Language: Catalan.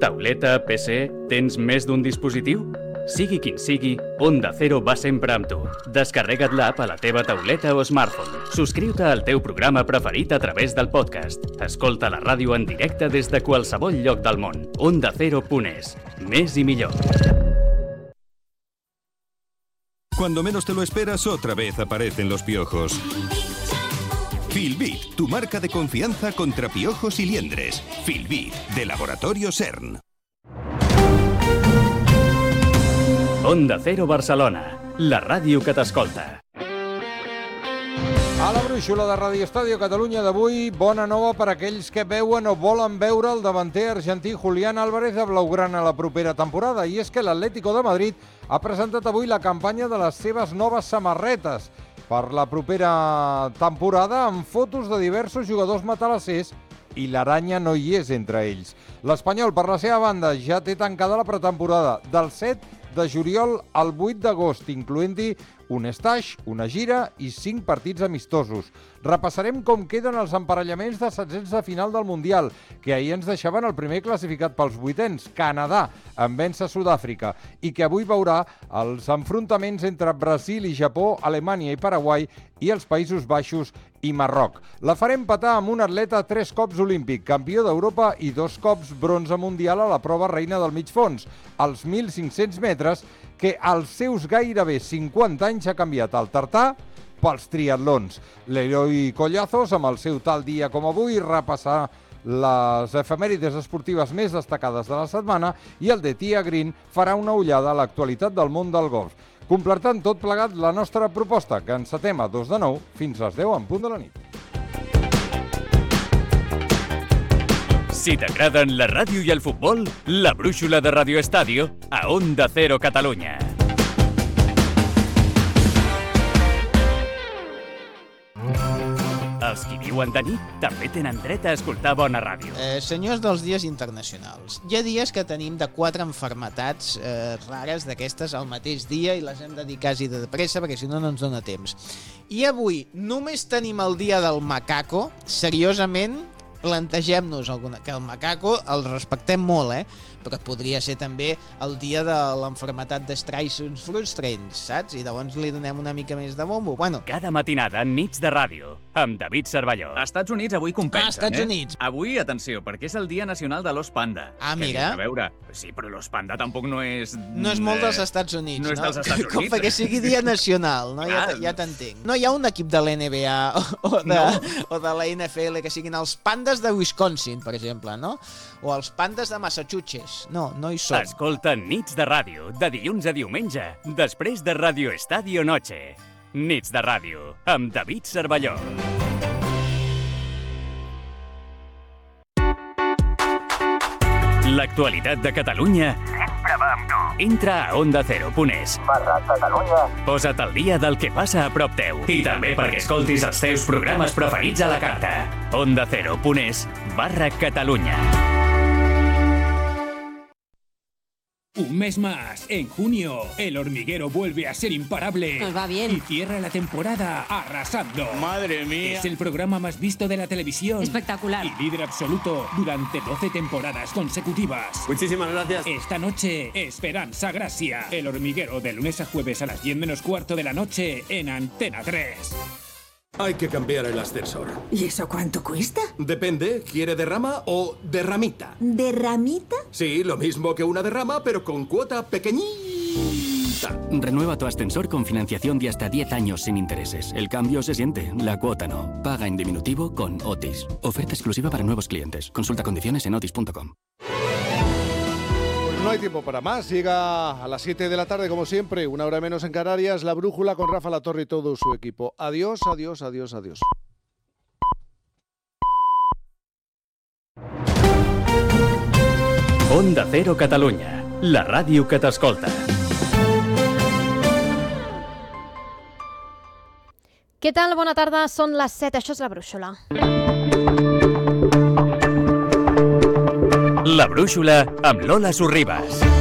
Tauleta, PC, tens més d'un dispositiu? Sigui quin sigui, Onda Cero va sempre amb tu. Descarrega't l'app a la teva tauleta o smartphone. Subscriu-te al teu programa preferit a través del podcast. Escolta la ràdio en directe des de qualsevol lloc del món. OndaCero.es. Més i millor. Cuando menos te lo esperas, otra vez aparecen los piojos. Filbit, tu marca de confianza contra piojos y liendres. Filbit, de Laboratorio CERN. Onda Cero Barcelona, la ràdio que t'escolta. A la brúixola de Ràdio Estàdio Catalunya d'avui, bona nova per aquells que veuen o volen veure el davanter argentí Julián Álvarez de blaugrana la propera temporada. I és que l'Atlético de Madrid ha presentat avui la campanya de les seves noves samarretes per la propera temporada amb fotos de diversos jugadors matalassers i l'Aranya no hi és entre ells. L'Espanyol, per la seva banda, ja té tancada la pretemporada del 7 de juliol al 8 d'agost, incloent-hi un stage, una gira i 5 partits amistosos. Repassarem com queden els emparellaments de setzents de final del Mundial, que ahir ens deixaven el primer classificat pels vuitens, Canadà, en vèncer Sud-àfrica, i que avui veurà els enfrontaments entre Brasil i Japó, Alemanya i Paraguai, i els Països Baixos i Marroc. La farem petar amb un atleta 3 cops olímpic, campió d'Europa i 2 cops bronze mundial a la prova reina del mig fons, als 1.500 metres, que als seus gairebé 50 anys ha canviat el tartà pels triatlons. L'Eloi Collazos, amb el seu tal dia com avui, repassarà les efemèrides esportives més destacades de la setmana i el de Tia Green farà una ullada a l'actualitat del món del golf. Completant tot plegat la nostra proposta, que encetem a 2 de 9 fins a les 10 en punt de la nit. Si t'agraden la ràdio i el futbol, la brúixola de Ràdio Estàdio a Onda Cero Catalunya. Els qui viuen de nit també tenen dret a escoltar bona ràdio. Senyors dels dies internacionals, hi ha dies que tenim de 4 malalties rares d'aquestes al mateix dia i les hem de dir quasi de pressa perquè si no no ens dona temps. I avui només tenim el dia del macaco. Seriosament, plantegem-nos que el macaco el respectem molt, però podria ser també el dia de l'enfermetat d'Streisons frustrants, saps? I llavors li donem una mica més de bombo. Bueno, cada matinada, nits de ràdio, amb David Cervelló. Als Estats Units avui compensen, Estats Units. Avui, atenció, perquè és el Dia Nacional de l'Os Panda. Ah, mira. A veure, sí, però l'Os Panda tampoc no és... No és molt dels Estats Units, no? No és dels Estats Units. Com perquè sigui dia nacional, no? Ja t'entenc. No hi ha un equip de l'NBA o de la NFL que siguin els pandes de Wisconsin, per exemple, no? O els pandes de Massachusetts. No, no hi són. Escolta Nits de Ràdio, de dilluns a diumenge, després de Radio Estadio Noche. Nits de Ràdio, amb David Cervelló. L'actualitat de Catalunya sempre va amb tu. Entra a OndaCero.es/Catalunya. Posa't al dia del que passa a prop teu i també perquè escoltis els teus programes preferits a la carta. OndaCero.es/Catalunya. Un mes más, en junio, El Hormiguero vuelve a ser imparable. Nos va bien. Y cierra la temporada arrasando. ¡Madre mía! Es el programa más visto de la televisión. Espectacular. Y líder absoluto durante 12 temporadas consecutivas. Muchísimas gracias. Esta noche, Esperanza Gracia. El Hormiguero, de lunes a jueves a las 10 menos cuarto de la noche en Antena 3. Hay que cambiar el ascensor. ¿Y eso cuánto cuesta? Depende, ¿quiere derrama o derramita? ¿Derramita? Sí, lo mismo que una derrama, pero con cuota pequeñita. Renueva tu ascensor con financiación de hasta 10 años sin intereses. El cambio se siente, la cuota no. Paga en diminutivo con Otis. Oferta exclusiva para nuevos clientes. Consulta condiciones en otis.com. No hay tiempo para más. Llega a las 7 de la tarde, como siempre, una hora menos en Canarias, La Brújula con Rafa Latorre y todo su equipo. Adiós, adiós, adiós, adiós. Onda Cero Catalunya, la ràdio que t'escolta. Què tal? Bona tarda, són les 7, això és La Brúixola. La Brúixola amb Lola Sorribas.